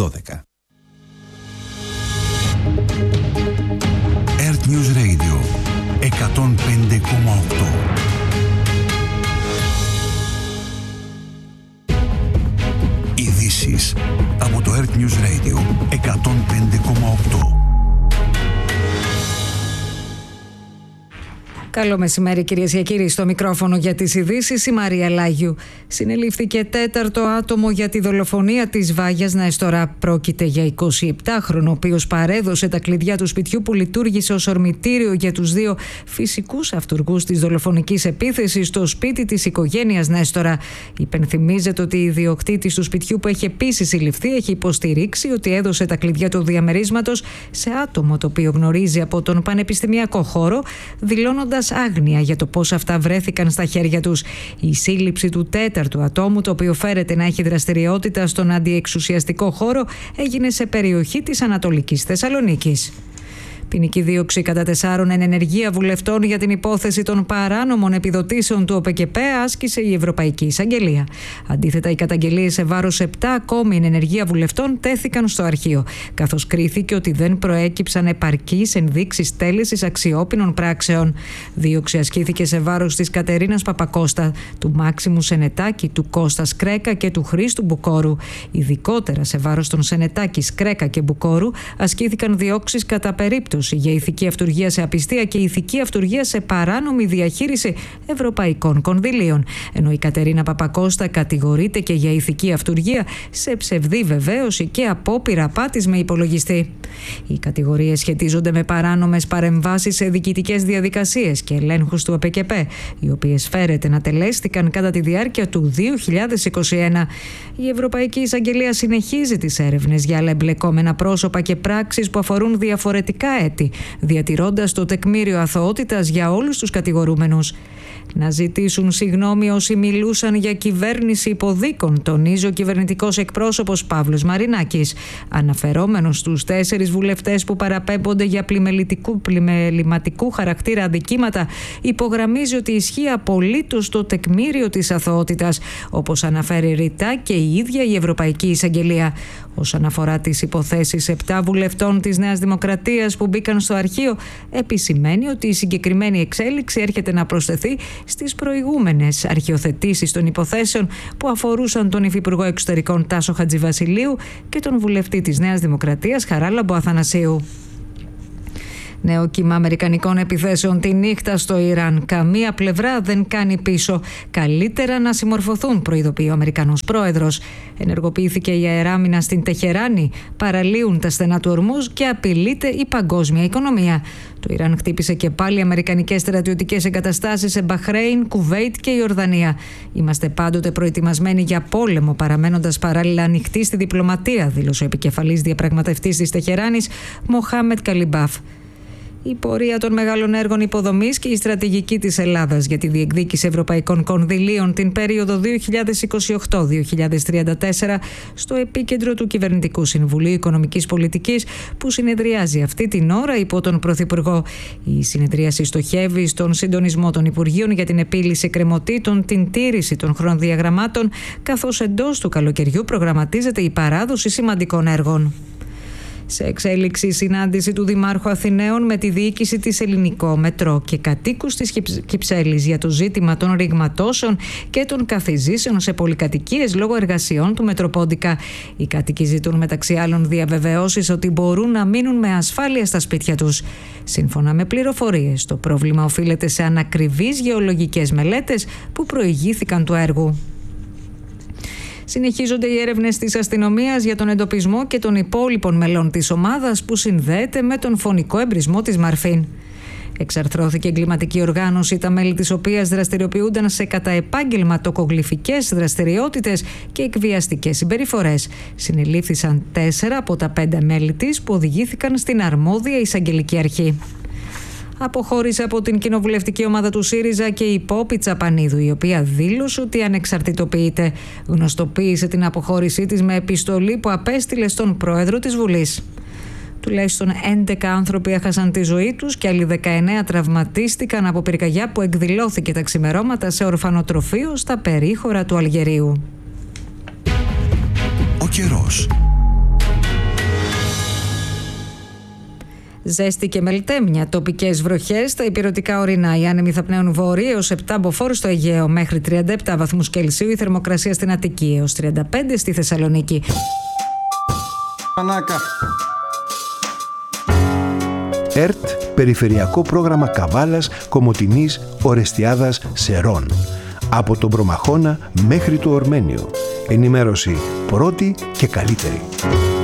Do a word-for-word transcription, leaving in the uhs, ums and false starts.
δώδεκα. Earth News Radio εκατόν πέντε κόμμα οκτώ. Ειδήσεις από το Earth News Radio εκατόν πέντε κόμμα οκτώ. Καλό μεσημέρι, κυρίες και κύριοι. Στο μικρόφωνο για τις ειδήσεις η Μαρία Λάγιου. Συνελήφθηκε τέταρτο άτομο για τη δολοφονία της Βάγιας Νέστορα. Πρόκειται για εικοσιεπτάχρονο, ο οποίος παρέδωσε τα κλειδιά του σπιτιού που λειτουργήσε ως ορμητήριο για τους δύο φυσικούς αυτουργούς της δολοφονικής επίθεσης στο σπίτι της οικογένειας Νέστορα. Υπενθυμίζεται ότι η ιδιοκτήτης του σπιτιού, που έχει επίσης συλληφθεί, έχει υποστηρίξει ότι έδωσε τα κλειδιά του διαμερίσματος σε άτομο το οποίο γνωρίζει από τον πανεπιστημιακό χώρο, δηλώνοντας άγνοια για το πώς αυτά βρέθηκαν στα χέρια τους. Η σύλληψη του τέταρτου ατόμου, το οποίο φέρεται να έχει δραστηριότητα στον αντιεξουσιαστικό χώρο, έγινε σε περιοχή της Ανατολικής Θεσσαλονίκης. Ποινική δίωξη κατά τεσσάρων εν ενεργεία βουλευτών για την υπόθεση των παράνομων επιδοτήσεων του ΟΠΕΚΕΠΕ άσκησε η Ευρωπαϊκή Εισαγγελία. Αντίθετα, οι καταγγελίες σε βάρος επτά ακόμη εν ενεργεία βουλευτών τέθηκαν στο αρχείο, καθώς κρίθηκε ότι δεν προέκυψαν επαρκείς ενδείξεις τέλεσης αξιόπινων πράξεων. Δίωξη ασκήθηκε σε βάρος της Κατερίνας Παπακώστα, του Μάξιμου Σενετάκη, του Κώστα Σκρέκα και του Χρήστου Μπουκόρου. Ειδικότερα σε βάρος των Σενετάκη, Σκρέκα και Μπουκόρου ασκήθηκαν διώξεις κατά περίπτωση για ηθική αυτουργία σε απιστία και ηθική αυτουργία σε παράνομη διαχείριση ευρωπαϊκών κονδυλίων. Ενώ η Κατερίνα Παπακώστα κατηγορείται και για ηθική αυτουργία σε ψευδή βεβαίωση και απόπειρα απάτης με υπολογιστή. Οι κατηγορίες σχετίζονται με παράνομες παρεμβάσεις σε διοικητικές διαδικασίες και ελέγχους του ΟΠΕΚΕΠΕ, οι οποίες φέρεται να τελέστηκαν κατά τη διάρκεια του δύο χιλιάδες είκοσι ένα. Η Ευρωπαϊκή Εισαγγελία συνεχίζει τις έρευνες για άλλα εμπλεκόμενα πρόσωπα και πράξεις που αφορούν διαφορετικά έτη, διατηρώντας το τεκμήριο αθωότητας για όλους τους κατηγορούμενους. Να ζητήσουν συγγνώμη όσοι μιλούσαν για κυβέρνηση υποδίκων, τονίζει ο κυβερνητικός εκπρόσωπος Παύλος Μαρινάκης. Αναφερόμενος στους τέσσερις βουλευτές που παραπέμπονται για πλημεληματικού χαρακτήρα αδικήματα, υπογραμμίζει ότι ισχύει απολύτως το τεκμήριο της αθωότητας, όπως αναφέρει ρητά και η ίδια η Ευρωπαϊκή Εισαγγελία. Όσον αφορά τις υποθέσεις επτά βουλευτών της Νέας Δημοκρατίας που μπήκαν στο αρχείο, επισημαίνει ότι η συγκεκριμένη εξέλιξη έρχεται να προσθεθεί στις προηγούμενες αρχιοθετήσεις των υποθέσεων που αφορούσαν τον Υφυπουργό Εξωτερικών Τάσο Χατζηβασιλείου και τον βουλευτή της Νέας Δημοκρατίας Χαράλαμπο Αθανασίου. Νέο κύμα αμερικανικών επιθέσεων τη νύχτα στο Ιράν. Καμία πλευρά δεν κάνει πίσω. Καλύτερα να συμμορφωθούν, προειδοποιεί ο Αμερικανός πρόεδρος. Ενεργοποιήθηκε η αεράμινα στην Τεχεράνη, παραλύουν τα στενά του Ορμούζ και απειλείται η παγκόσμια οικονομία. Το Ιράν χτύπησε και πάλι αμερικανικές στρατιωτικές εγκαταστάσεις σε Μπαχρέιν, Κουβέιτ και Ιορδανία. Είμαστε πάντοτε προετοιμασμένοι για πόλεμο, παραμένοντας παράλληλα ανοιχτοί στη διπλωματία, δήλωσε ο επικεφαλής διαπραγματευτής της Τεχεράνης, Μοχάμετ Καλιμπάφ. Η πορεία των μεγάλων έργων υποδομής και η στρατηγική της Ελλάδας για τη διεκδίκηση ευρωπαϊκών κονδυλίων την περίοδο δύο χιλιάδες είκοσι οκτώ με δύο χιλιάδες τριάντα τέσσερα στο επίκεντρο του Κυβερνητικού Συμβουλίου Οικονομικής Πολιτικής, που συνεδριάζει αυτή την ώρα υπό τον Πρωθυπουργό. Η συνεδρίαση στοχεύει στον συντονισμό των Υπουργείων για την επίλυση εκκρεμωτήτων, την τήρηση των χρονοδιαγραμμάτων, καθώς εντός του καλοκαιριού προγραμματίζεται η παράδοση σημαντικών έργων. Σε εξέλιξη η συνάντηση του Δημάρχου Αθηναίων με τη διοίκηση της Ελληνικό Μετρό και κατοίκους της Κυψέλης για το ζήτημα των ρηγματώσεων και των καθιζήσεων σε πολυκατοικίες λόγω εργασιών του Μετροπόντικα. Οι κάτοικοι ζητούν μεταξύ άλλων διαβεβαιώσεις ότι μπορούν να μείνουν με ασφάλεια στα σπίτια τους. Σύμφωνα με πληροφορίες, το πρόβλημα οφείλεται σε ανακριβείς γεωλογικές μελέτες που προηγήθηκαν του έργου. Συνεχίζονται οι έρευνες της αστυνομίας για τον εντοπισμό και των υπόλοιπων μελών της ομάδας που συνδέεται με τον φωνικό εμπρισμό της Μαρφίν. Εξαρθρώθηκε εγκληματική οργάνωση, τα μέλη της οποίας δραστηριοποιούνταν σε κατά επάγγελμα τοκογλυφικές δραστηριότητες και εκβιαστικές συμπεριφορές. Συνελήφθησαν τέσσερα από τα πέντε μέλη της που οδηγήθηκαν στην αρμόδια εισαγγελική αρχή. Αποχώρησε από την κοινοβουλευτική ομάδα του ΣΥΡΙΖΑ και η Πόπη Τσαπανίδου, η οποία δήλωσε ότι ανεξαρτητοποιείται. Γνωστοποίησε την αποχώρησή της με επιστολή που απέστειλε στον πρόεδρο της Βουλής. Τουλάχιστον έντεκα άνθρωποι έχασαν τη ζωή τους και άλλοι δεκαεννέα τραυματίστηκαν από πυρκαγιά που εκδηλώθηκε τα ξημερώματα σε ορφανοτροφείο στα περίχωρα του Αλγερίου. Ο καιρός. Ζέστη και μελτέμια, τοπικές βροχές στα ηπειρωτικά ορεινά. Οι άνεμοι θα πνέουν βορρά έως επτά μποφόρ στο Αιγαίο, μέχρι τριάντα επτά βαθμούς Κελσίου η θερμοκρασία στην Αττική, έως τριάντα πέντε στη Θεσσαλονίκη. Πανάκα. ΕΡΤ, Περιφερειακό Πρόγραμμα Καβάλας, Κομοτηνής, Ορεστιάδας, Σερών. Από τον Προμαχώνα μέχρι το Ορμένιο. Ενημέρωση πρώτη και καλύτερη.